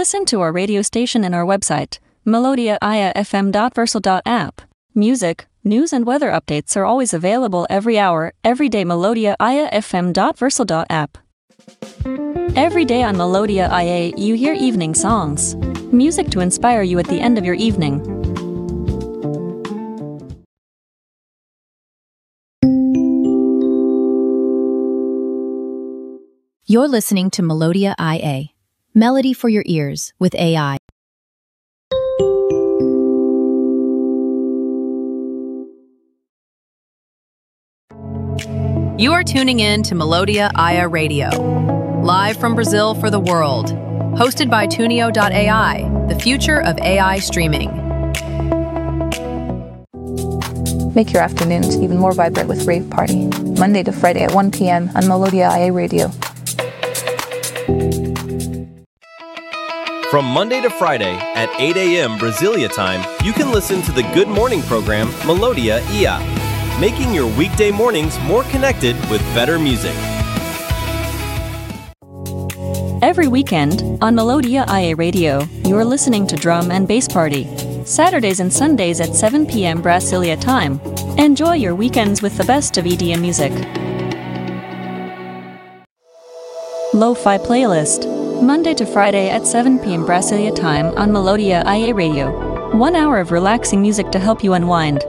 Listen to our radio station and our website, melodiaIAFM.versal.app. Music, news and weather updates are always available every hour, every day. melodiaIAFM.versal.app. Every day on Melodia IA, you hear evening songs. Music to inspire you at the end of your evening. You're listening to Melodia IA, melody for your ears with AI. You are tuning in to Melodia IA Radio, live from Brazil for the world, hosted by Tunio.ai, the future of AI streaming. Make your afternoons even more vibrant with Rave Party, Monday to Friday at 1 p.m. on Melodia IA Radio. From Monday to Friday at 8 a.m. Brasilia time, you can listen to the Good Morning program Melodia IA, making your weekday mornings more connected with better music. Every weekend, on Melodia IA Radio, you're listening to Drum and Bass Party. Saturdays and Sundays at 7 p.m. Brasilia time. Enjoy your weekends with the best of EDM music. Lo-Fi Playlist. Monday to Friday at 7 p.m. Brasilia time on Melodia IA Radio. 1 hour of relaxing music to help you unwind.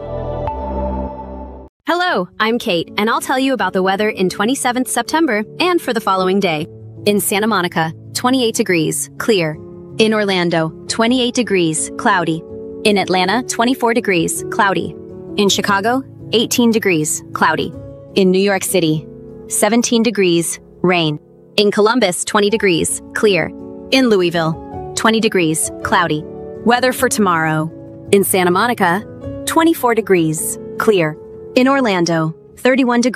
Hello, I'm Kate, and I'll tell you about the weather in 27th September and for the following day. In Santa Monica, 28 degrees, clear. In Orlando, 28 degrees, cloudy. In Atlanta, 24 degrees, cloudy. In Chicago, 18 degrees, cloudy. In New York City, 17 degrees, rain. In Columbus, 20 degrees, clear. In Louisville, 20 degrees, cloudy. Weather for tomorrow. In Santa Monica, 24 degrees, clear. In Orlando, 31 degrees.